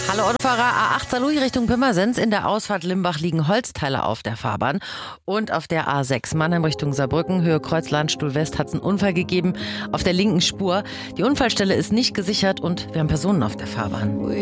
Hallo Autofahrer, A8 Saarlouis Richtung Pirmasens. In der Ausfahrt Limbach liegen Holzteile auf der Fahrbahn. Und auf der A6 Mannheim Richtung Saarbrücken, Höhe Kreuz Landstuhl West, hat es einen Unfall gegeben auf der linken Spur. Die Unfallstelle ist nicht gesichert und wir haben Personen auf der Fahrbahn.